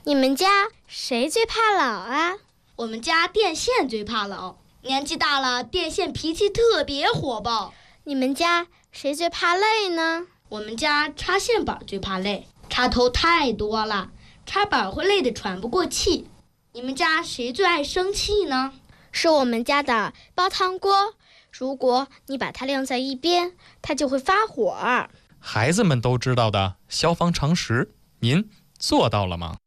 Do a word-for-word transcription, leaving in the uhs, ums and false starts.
你们家谁最怕老啊？ 我们家电线最怕老，年纪大了，电线脾气特别火爆。 你们家谁最怕累呢？ 我们家插线板最怕累，插头太多了，插板会累得喘不过气。你们家谁最爱生气呢？ 是我们家的煲汤锅，如果你把它晾在一边，它就会发火。 孩子们都知道的消防常识，您做到了吗？